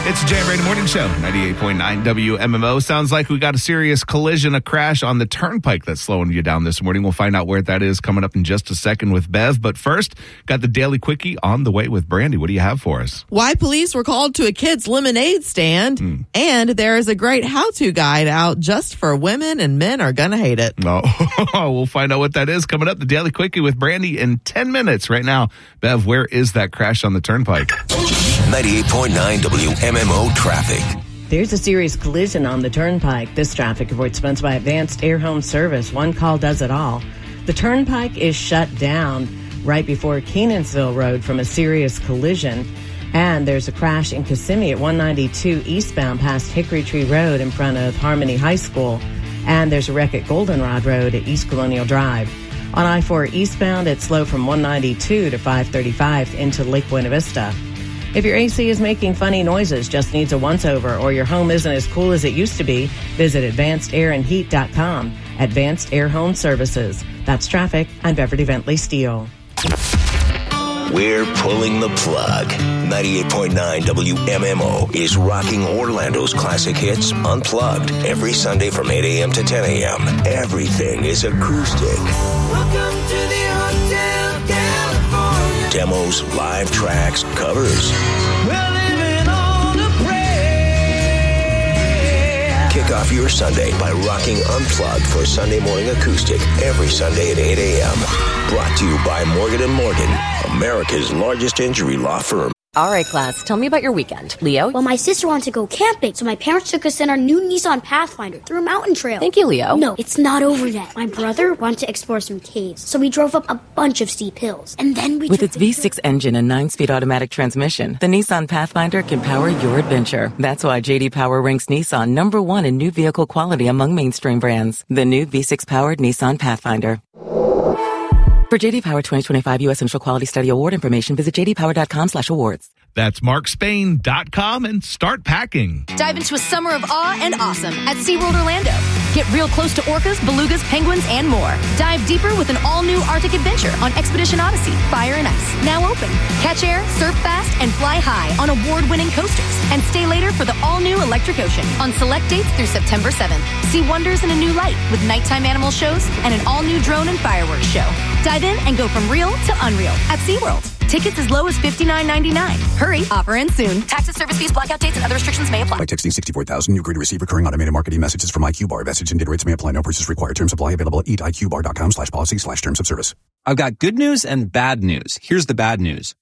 It's the Jam Radio Morning Show, 98.9 WMMO. Sounds like we got a serious collision, a crash on the turnpike that's slowing you down this morning. We'll find out where that is coming up in just a second with Bev. But first, got the Daily Quickie on the way with Brandy. What do you have for us? Why police were called to a kid's lemonade stand. And there is a great how-to guide out just for women, and men are going to hate it. Oh, we'll find out what that is coming up. The Daily Quickie with Brandy in 10 minutes. Right now, Bev, where is that crash on the turnpike? 98.9 WMMO traffic. There's a serious collision on the turnpike. This traffic report sponsored by Advanced Air Home Service. One call does it all. The turnpike is shut down right before Kenansville Road from a serious collision. And there's a crash in Kissimmee at 192 eastbound past Hickory Tree Road in front of Harmony High School. And there's a wreck at Goldenrod Road at East Colonial Drive. On I-4 eastbound, it's slow from 192 to 535 into Lake Buena Vista. If your AC is making funny noises, just needs a once-over, or your home isn't as cool as it used to be, visit AdvancedAirAndHeat.com. Advanced Air Home Services. That's traffic. I'm Beverly Bentley Steele. We're pulling the plug. 98.9 WMMO is rocking Orlando's classic hits unplugged every Sunday from 8 a.m. to 10 a.m. Everything is acoustic. Welcome to the Hotel California. Demos, live tracks, covers. We're living on a prayer. Kick off your Sunday by rocking Unplugged for Sunday morning acoustic every Sunday at 8 a.m. Brought to you by Morgan & Morgan, America's largest injury law firm. All right, class, tell me about your weekend. Leo? Well, my sister wanted to go camping, so my parents took us in our new Nissan Pathfinder through a mountain trail. Thank you, Leo. No, it's not over yet. My brother wanted to explore some caves, so we drove up a bunch of steep hills. And then we With its V6 engine and 9-speed automatic transmission, the Nissan Pathfinder can power your adventure. That's why J.D. Power ranks Nissan number 1 in new vehicle quality among mainstream brands. The new V6-powered Nissan Pathfinder. For J.D. Power 2025 U.S. Central Quality Study Award information, visit jdpower.com/awards. That's markspain.com and start packing. Dive into a summer of awe and awesome at SeaWorld Orlando. Get real close to orcas, belugas, penguins, and more. Dive deeper with an all-new Arctic adventure on Expedition Odyssey, Fire and Ice. Now open. Catch air, surf fast, and fly high on award-winning coasters. And stay later for the all-new Electric Ocean on select dates through September 7th. See wonders in a new light with nighttime animal shows and an all-new drone and fireworks show. Dive in and go from real to unreal at SeaWorld. Tickets as low as $59.99. Hurry, offer ends soon. Taxes, service fees, blackout dates, and other restrictions may apply. By texting 64,000, you agree to receive recurring automated marketing messages from IQ Bar. Message and data rates may apply. No purchase required. Terms apply. Available at eatiqbar.com/policy/terms of service. I've got good news and bad news. Here's the bad news.